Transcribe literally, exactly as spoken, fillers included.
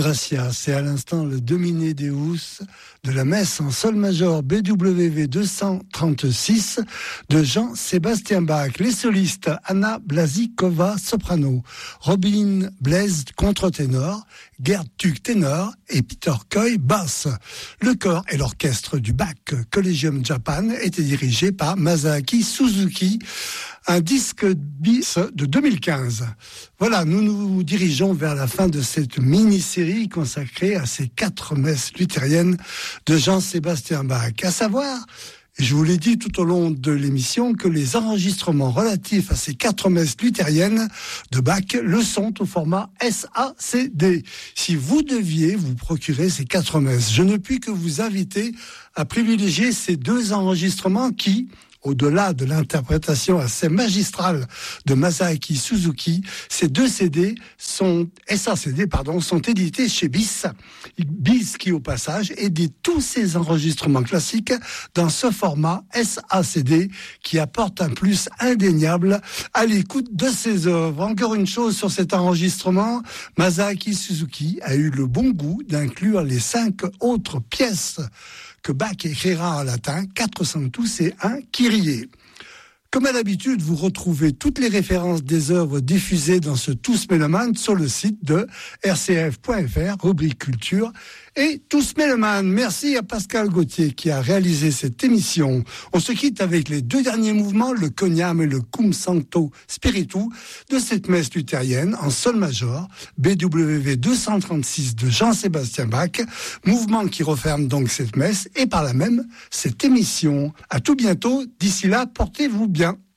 Gracia, c'est à l'instant le Domine Deus de la messe en sol majeur B W V deux cent trente-six de Jean-Sébastien Bach. Les solistes Anna Blazikova soprano, Robin Blaise contre-ténor, Gerd Tuck ténor et Peter Coy basse. Le chœur et l'orchestre du Bach Collegium Japan étaient dirigés par Masaaki Suzuki. Un disque bis de deux mille quinze. Voilà, nous nous dirigeons vers la fin de cette mini-série consacrée à ces quatre messes luthériennes de Jean-Sébastien Bach. À savoir, et je vous l'ai dit tout au long de l'émission, que les enregistrements relatifs à ces quatre messes luthériennes de Bach le sont au format S A C D. Si vous deviez vous procurer ces quatre messes, je ne puis que vous inviter à privilégier ces deux enregistrements qui, au-delà de l'interprétation assez magistrale de Masaaki Suzuki, ces deux C D sont, S A C D, pardon, sont édités chez Bis. Bis qui, au passage, édite tous ces enregistrements classiques dans ce format S A C D qui apporte un plus indéniable à l'écoute de ses œuvres. Encore une chose sur cet enregistrement, Masaaki Suzuki a eu le bon goût d'inclure les cinq autres pièces que Bach écrira en latin, quatre Sanctus et un Kyrie. Comme à l'habitude, vous retrouvez toutes les références des œuvres diffusées dans ce Tous Mélomanes sur le site de r c f point f r, rubrique culture, et Tous Mélomanes. Merci à Pascal Gauthier qui a réalisé cette émission. On se quitte avec les deux derniers mouvements, le Coniam et le Cum Sancto Spiritu, de cette messe luthérienne en sol majeur, B W V deux cent trente-six de Jean-Sébastien Bach, mouvement qui referme donc cette messe et par là même cette émission. À tout bientôt. D'ici là, portez-vous bien.